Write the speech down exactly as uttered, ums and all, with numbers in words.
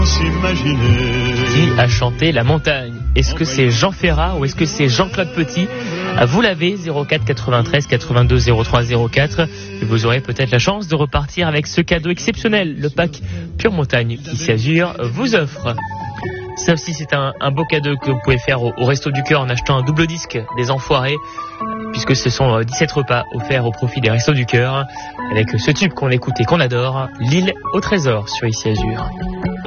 Qui a chanté La Montagne? Est-ce que c'est Jean Ferrat ou est-ce que c'est Jean-Claude Petit? Vous l'avez, zéro quatre quatre-vingt-treize quatre-vingt-deux zéro trois zéro quatre, et vous aurez peut-être la chance de repartir avec ce cadeau exceptionnel, le pack Pure Montagne qu'Ici Azur vous offre. Ça aussi, c'est un, un beau cadeau que vous pouvez faire au, au Resto du Cœur en achetant un double disque des Enfoirés, puisque ce sont dix-sept repas offerts au profit des Restos du Cœur, avec ce tube qu'on écoute et qu'on adore, L'île au trésor sur Ici Azur.